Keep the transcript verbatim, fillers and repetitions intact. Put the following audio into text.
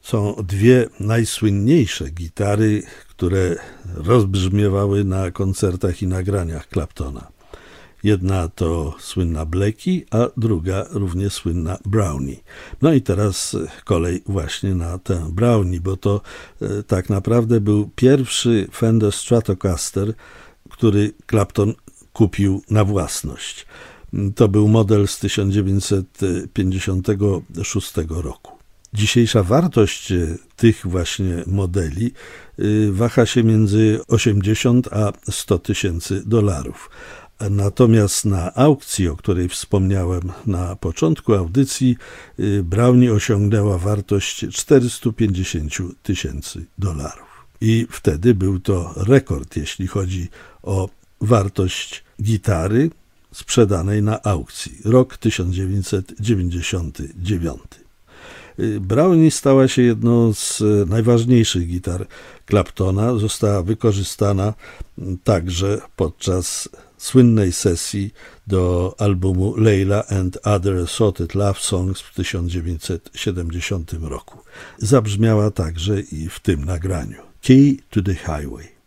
są dwie najsłynniejsze gitary, które rozbrzmiewały na koncertach i nagraniach Claptona. Jedna to słynna Blackie, a druga równie słynna Brownie. No i teraz kolej właśnie na tę Brownie, bo to e, tak naprawdę był pierwszy Fender Stratocaster, który Clapton kupił na własność. To był model z tysiąc dziewięćset pięćdziesiątego szóstego roku. Dzisiejsza wartość tych właśnie modeli waha się między osiemdziesiąt a sto tysięcy dolarów. Natomiast na aukcji, o której wspomniałem na początku audycji, Brownie osiągnęła wartość czterysta pięćdziesiąt tysięcy dolarów. I wtedy był to rekord, jeśli chodzi o wartość gitary sprzedanej na aukcji. Rok tysiąc dziewięćset dziewięćdziesiąty dziewiąty. Brownie stała się jedną z najważniejszych gitar Claptona. Została wykorzystana także podczas słynnej sesji do albumu Layla and Other Assorted Love Songs w tysiąc dziewięćset siedemdziesiątym roku. Zabrzmiała także i w tym nagraniu. Key to the Highway.